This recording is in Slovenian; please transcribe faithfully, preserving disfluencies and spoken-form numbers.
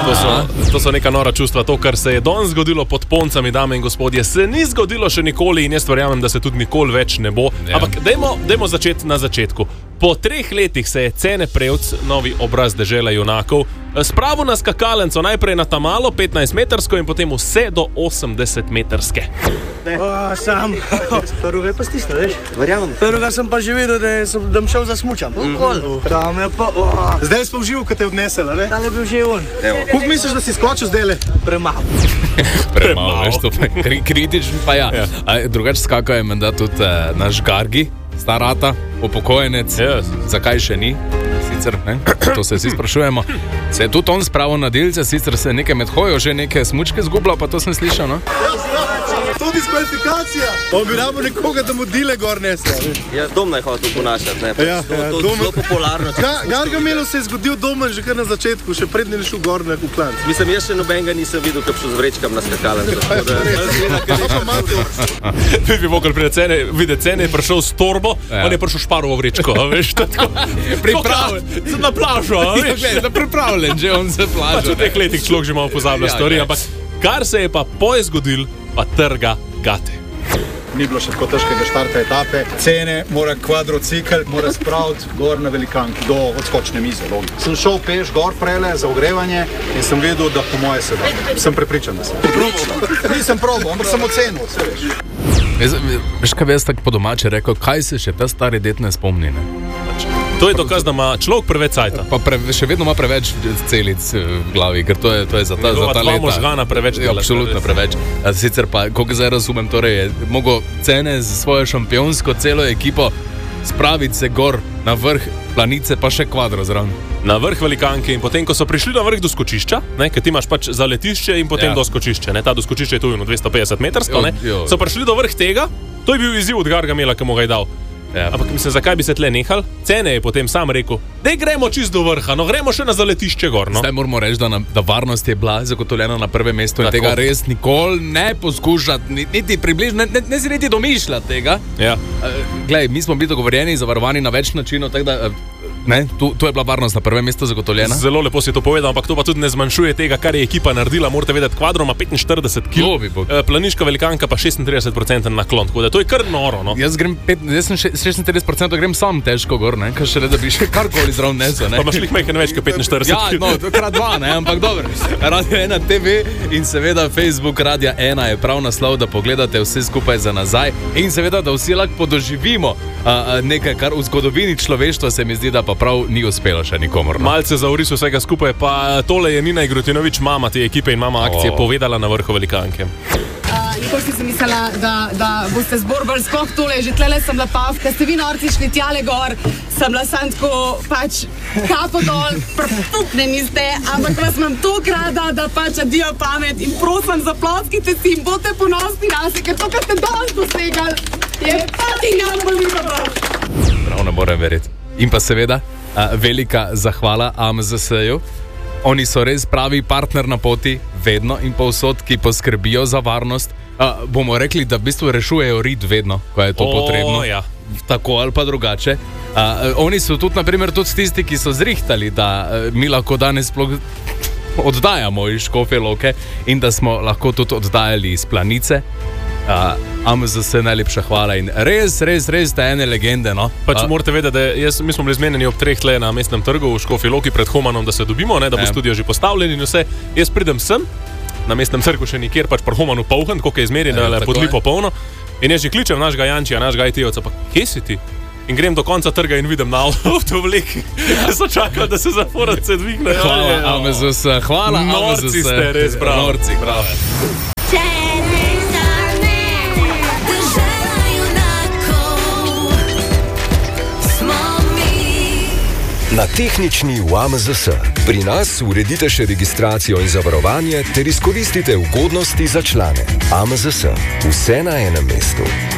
To so, to so neka nora čustva. To, kar se je danes zgodilo pod Poncami, dame in gospodje, se ni zgodilo še nikoli in jaz verjamem, da se tudi nikoli več ne bo. Ja. Ampak dajmo, dajmo začeti na začetku. Po treh letih se je Cene Prevc, novi obraz dežela junakov, spravil na skakalnico, najprej na tamalo petnajstmetrsko in potem vse do osemdesetmetrske. O, sam, prvega je pa stisnil, veš? Verjamem. Prvega sem pa že videl, da sem da šel za smučam. Mm. Tam je pa... O. Zdaj smo živ, ko te je odnesela, ne? Tam je bil že on. Kako misliš, da si skočil zdaj? Premalo. Premalo, veš, to pa je kritično, pa ja. ja. Drugače skakal je menda tudi uh, naš Gargi, starata, upokojenec. Yes. Zakaj še ni? Sicer, ne? To se vsi sprašujemo. Se je tudi on spravil na delce, sicer se nekaj med hojo, že neke smučke zgubljal, pa to sem slišal, no? To diskvalifikacija! On bi rabo nekoga, da mu dile gor nese. Ja, Domna je hotel ponašati, ne? Ja, to, ja, to Domen... zelo popularno. Ga, Gargamelu se je zgodil Domen že kar na začetku, še prednji ne šel gor na kuklanc. Mislim, jaz še nobenega nisem videl, kak šel z vrečkam na skakalnico. Vi bi mogli videti, Cene je prišel s torbo, ja. On je prišel šparovo vrečko, veš? Pripravljen. Na plažo, veš? Ja, pripravljen, že on se plažo. Pač v teh letih človek že malo pozablja ja, stvari, ampak kar se je pa poje zgodil, pa trga gate. Ni bilo še tako težkega štarta etape. Cene mora kvadrocikl, mora spraviti gor na velikanki, do odskočne mize. Sem šel peš gor prele za ogrevanje in sem vedel, da po moje se da. Sem prepričan, da se da. Nisem probal, ampak sem ocenil, vse veš. Veš, kaj bi jaz tako po domače rekel, kaj se še ta stari det ne spomni, ne? To je dokaz, da ima človek preveč cajta. Pa pre, še vedno ima preveč celic v glavi, ker to je, to je za ta, za ta leta. Njegova dva možgana preveč dela. Absolutno preveč. A sicer pa, koliko zdaj razumem, torej je mogo Cene z svojo šampionsko celo ekipo spraviti se gor na vrh planice, pa še kvadro zraven. Na vrh velikanke in potem, ko so prišli na vrh do skočišča, ne, ker ti imaš pač zaletišče in potem ja. Do skočišče, ne, ta do skočišče je tu eno dvestopetdesetmetrsko, ne, jo, jo. So prišli do vrh tega, to je bil izziv od Gargamela, ki mu ga je dal. Ja. Ampak mislim, zakaj bi se tle nehal? Cene je potem sam rekel, dej gremo čist do vrha, no gremo še na zaletišče gor, no. Zdaj moramo reči, da, na, da varnost je bila zagotovljena na prvem mestu in tako. Tega res nikoli ne poskušati, niti približno, ne, ne, ne si niti domišljati tega. Ja. Uh, glej, mi smo bili dogovorjeni, zavarovani na več načinov, tako da... Uh, Ne, tu, tu je bila varnost na prvem mestu zagotovljena. Zelo lepo si to povedal, ampak to pa tudi ne zmanjšuje tega, kar je ekipa naredila. Morate vedeti, kvadro ima petinštirideset kilogramov, planiška velikanka pa šestintrideset procentov naklon, tako da to je kar noro, no. Jaz grem pet, jaz sem šestintrideset procentov grem sam težko gor, ne, kaj še le, da bi še karkoli zraven nesel, ne. Pa imaš lih majhen več kot petinštirideset kilogramov. Ja, no, krat dva, ne, ampak dobro. Radio ena te ve in seveda Facebook Radia ena je prav naslov, da pogledate vse skupaj za nazaj in seveda, da vsi lahko podoživimo a, a, nekaj, kar v zgodovini človeštva se mi zdi, da pa prav ni uspelo še nikomor. No? Malce za oris vsega skupaj, pa tole je Nina Igrotinović, mama te ekipe in mama akcije, oh. povedala na vrhu velikanke. Nikoli si mislila, da, da boste zborbali sploh tole, že tlele sem bila pav, ker ste vi norci šli tjale gor, sem bila sam tako pač kapo dol, prpne niste, ampak vas imam toliko rada, da pač adijo pamet in prosim zaploskite si in bote ponosni nasi, ker to, kar ste danes dosegali, je fucking unbelievable. Prav ne morem verjeti. In pa seveda, velika zahvala A M Z S-ju. Oni so res pravi partner na poti, vedno in povsod, ki poskrbijo za varnost. A, bomo rekli, da v bistvu rešujejo rit vedno, ko je to o, potrebno. Ja. Tako ali pa drugače. A, oni so tudi, na primer, tudi tisti, ki so zrihtali, da mi lahko danes sploh oddajamo iz Škofje Loke in da smo lahko tudi oddajali iz Planice. Uh, A M Z S najlepša hvala in res, res, res te ene legende, no. Pač uh, morate vedeti, da jaz, mi smo bili zmenjeni ob treh tle na mestnem trgu v Škofji Loki pred Homanom, da se dobimo, ne, da bo studio že postavljen in vse. Jaz pridem sem, na mestnem trgu še nikjer, pač pri Homanu polhen, koliko je izmeri, da je podlipo polno. In jaz že kličem našega Jančija, našega I T-ovca, pa kje si ti? In grem do konca trga in vidim na avtovleki. Jaz so čakal, da se zaporadce dvigne. Hvala, A M Z S, hvala, A M Z S. Norci ste, res, bravo. Norci, bravo. Na tehnični v A M Z S. Pri nas uredite še registracijo in zavarovanje ter izkoristite ugodnosti za člane. A M Z S. Vse na enem mestu.